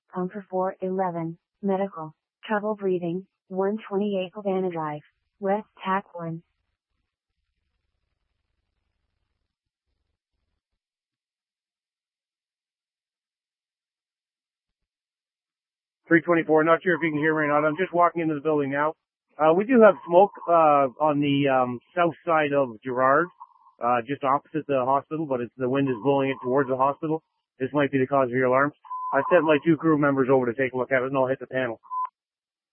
Pumper 411, medical, trouble breathing, 128 Havana Drive, West TAC 1. 324, not sure if you can hear me or not. I'm just walking into the building now. We do have smoke on the south side of Gerrard, just opposite the hospital, but the wind is blowing it towards the hospital. This might be the cause of your alarms. I sent my 2 crew members over to take a look at it, and I'll hit the panel.